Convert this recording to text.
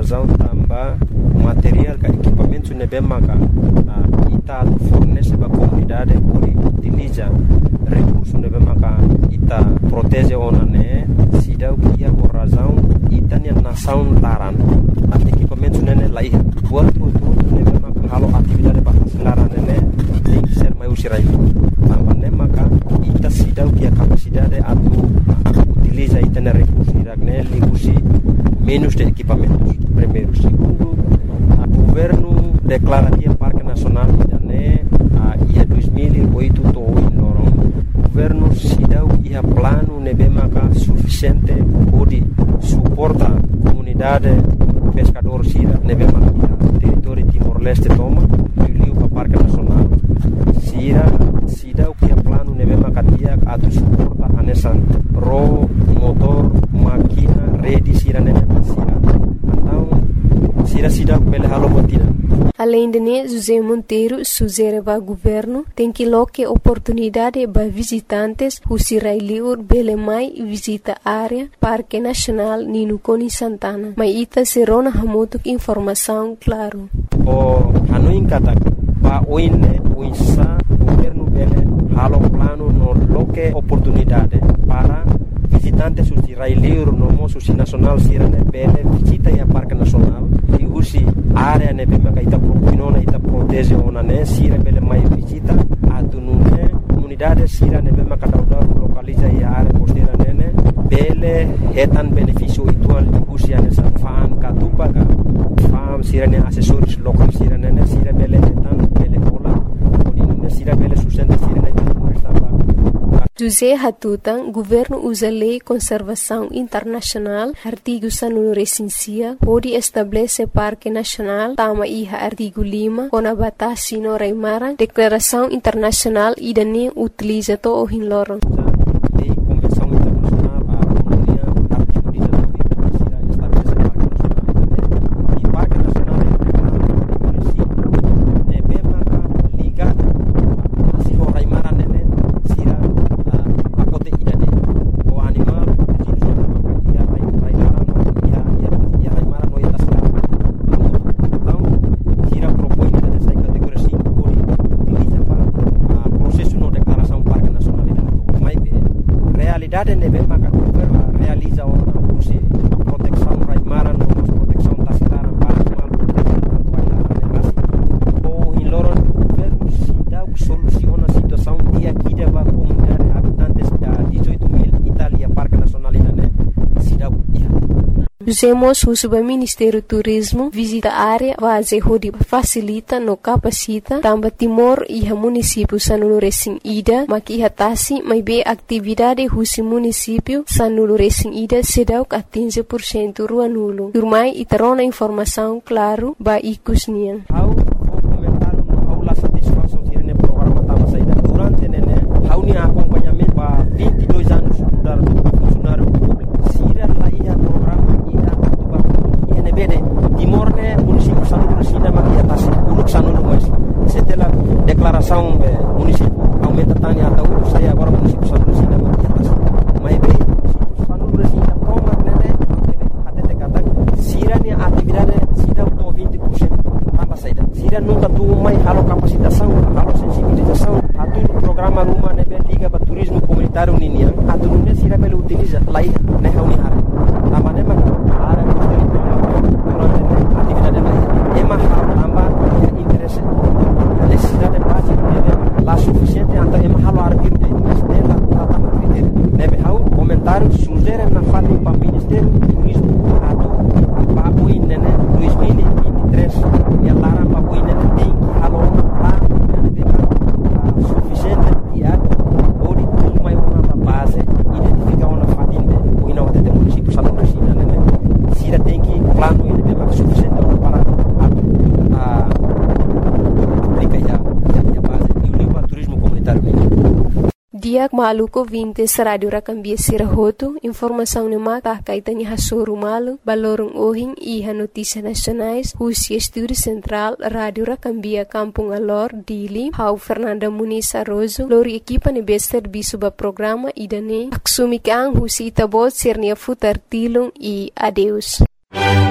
razão também material e equipamentos nebemaca ita fornece para a comunidade por utiliza recursos nebemaca ita protege ona né sidau que por razão ita nem nação laran equipamentos nene lai buat tudo nebemaca halo atividade para laran nene tem que ser mais usirai também nebemaca ita sidau que a capacidade utiliza ita na recursos iragne liusi menos de equipamentos. Primeiro. Segundo, o governo declara que o Parque Nacional em 2008 em Lorong. O governo se dá o plano nebemaca suficiente para suportar a comunidade pescador sira nebemaca território Timor-Leste toma e o Parque Nacional sira se dá o plano nebemaca dia a suportar a nessa motor máquina rede sira nebemaca sira. Além de José Monteiro sugere ao governo tem que loque oportunidade para visitantes o Sirailiur Belemai visita a área Parque Nacional Nino Coni Santana. Mas ita serona hamoto informação claro. O hanuin kata pa oine uisa governo bele halo plano no loque oportunidade para visitantes o Sirailiur no moço nacional sirane bele visita a Parque Nacional e usi área nebemaca ita propinona ita protege ona ne sira bele mai visita atunune comunidade sira nebemaca dauda localiza a área costeira nene bele etan benefício ituan usi ane san fan katupaga fam sira ne assessores local sira nene sira bele etan bele pola odine sira bele sustenta sira ne José Hatutan, governo usa lei conservação internacional, artigo sanunu recensia, pode estabelecer parque nacional, tama iha artigo 5, com a batasi no Reimaran, declaração internacional e dani utiliza to o hinloron. realiza uma proteção raimara, proteção tascara para animal, ou em Loron, o governo se dá que soluciona a situação de aqui da comunidade habitantes de 18.000 Itália, Parque Nacional se dá Usemos o Ministério do Turismo visita a área base onde facilita no capacita também Timor e o município Sanuluresin Ida maki hatasi mai be atividade husi município Sanuluresin Ida sedau 15% rua nulo. Turmai itarona informação claro ba ikusnian. Durante a acompanhamento há 22 anos do funcionário público. Sira lá ia programa Timor ne município Sanulu Resina maki atas uluk Sanulu mas setelah declaração município aumenta tanya atau saya agora município Sanulu Resina maki atas mai be município Sanulu Resina promar nene até kata sira ne atividade sida to 20% tambah saida sira nunca tu mai halo capacitação halo sensibilização atu programa rumah nebe liga para turismo comunitário ninia atu ne sira bele utiliza lai ne hauni hara tamane maka ara atividade ema tambah yang interesse necessidade básica lá suficiente anta ema halo arquim de dela tratama critério nebe hau comentário sugere na fali para Ministério do Turismo atu papuin nene 2023 yang larang papuin nene tem halo lá suficiente dia ori mai uma base identificar uma fatinde o ina de município Sanulu Resina nene sira tem que plano ele tem suficiente para aplicar a base e o livro turismo comunitário. Dia maluco 20 Radio Rakambia Sirahoto, informação de mata kaitannya hasuru malu, balorong ohing iha notícias nacionais, Husi Estúdio Central, Radio Rakambia Kampung Alor, Dili, Hau Fernanda Muniz Arrozo, lori equipa ne bester bisuba programa idane, aksumikang Husi Itabot Sirnia Futar Tilung e adeus.